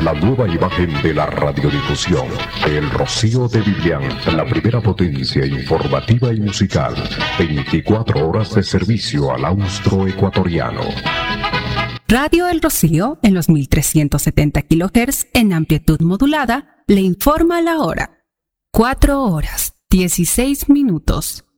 La nueva imagen de la radiodifusión. El Rocío de Vivian, la primera potencia informativa y musical. 24 horas de servicio al austroecuatoriano. Radio El Rocío, en los 1370 kHz en amplitud modulada, le informa la hora. 4 horas, 16 minutos.